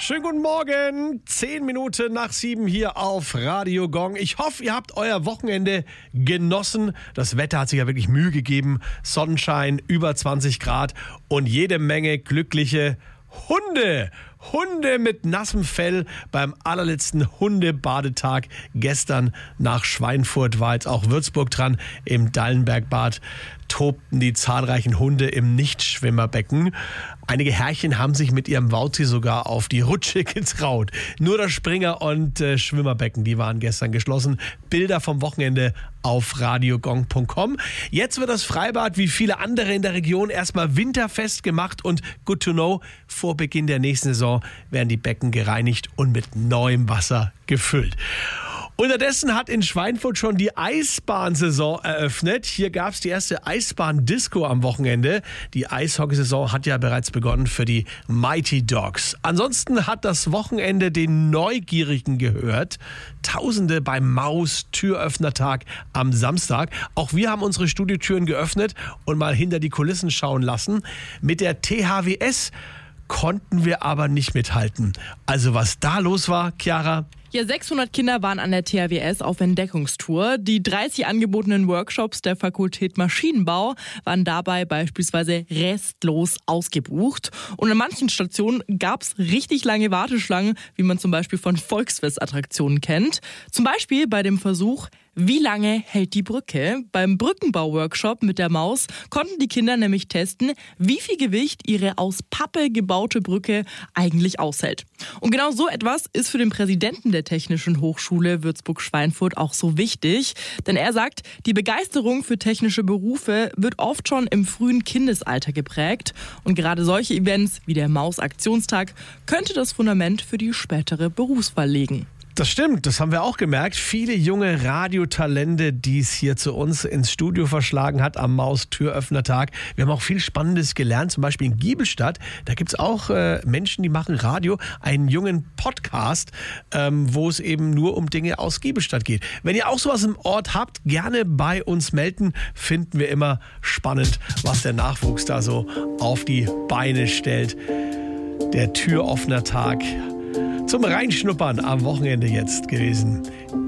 Schönen guten Morgen, 10 Minuten nach 7 hier auf Radio Gong. Ich hoffe, ihr habt euer Wochenende genossen. Das Wetter hat sich ja wirklich Mühe gegeben. Sonnenschein, über 20 Grad und jede Menge glückliche Hunde. Hunde mit nassem Fell beim allerletzten Hundebadetag gestern nach Schweinfurt war jetzt auch Würzburg dran. Im Dallenbergbad tobten die zahlreichen Hunde im Nichtschwimmerbecken. Einige Herrchen haben sich mit ihrem Wauzi sogar auf die Rutsche getraut. Nur das Springer- und Schwimmerbecken, die waren gestern geschlossen. Bilder vom Wochenende auf radiogong.com. Jetzt wird das Freibad wie viele andere in der Region erstmal winterfest gemacht und good to know, vor Beginn der nächsten Saison werden die Becken gereinigt und mit neuem Wasser gefüllt. Unterdessen hat in Schweinfurt schon die Eisbahnsaison eröffnet. Hier gab es die erste Eisbahn-Disco am Wochenende. Die Eishockeysaison hat ja bereits begonnen für die Mighty Dogs. Ansonsten hat das Wochenende den Neugierigen gehört. Tausende beim Maus-Türöffnertag am Samstag. Auch wir haben unsere Studiotüren geöffnet und mal hinter die Kulissen schauen lassen. Mit der THWS konnten wir aber nicht mithalten. Also was da los war, Chiara? Ja, 600 Kinder waren an der THWS auf Entdeckungstour. Die 30 angebotenen Workshops der Fakultät Maschinenbau waren dabei beispielsweise restlos ausgebucht. Und an manchen Stationen gab es richtig lange Warteschlangen, wie man zum Beispiel von Volksfestattraktionen kennt. Zum Beispiel bei dem Versuch, wie lange hält die Brücke? Beim Brückenbau-Workshop mit der Maus konnten die Kinder nämlich testen, wie viel Gewicht ihre aus Pappe gebaute Brücke eigentlich aushält. Und genau so etwas ist für den Präsidenten der Technischen Hochschule Würzburg-Schweinfurt auch so wichtig. Denn er sagt, die Begeisterung für technische Berufe wird oft schon im frühen Kindesalter geprägt. Und gerade solche Events wie der Maus-Aktionstag könnte das Fundament für die spätere Berufswahl legen. Das stimmt, das haben wir auch gemerkt. Viele junge Radiotalente, die es hier zu uns ins Studio verschlagen hat am Maus-Türöffnertag. Wir haben auch viel Spannendes gelernt, zum Beispiel in Giebelstadt. Da gibt es auch Menschen, die machen Radio, einen jungen Podcast, wo es eben nur um Dinge aus Giebelstadt geht. Wenn ihr auch sowas im Ort habt, gerne bei uns melden. Finden wir immer spannend, was der Nachwuchs da so auf die Beine stellt. Der Türöffnertag zum Reinschnuppern am Wochenende jetzt gewesen.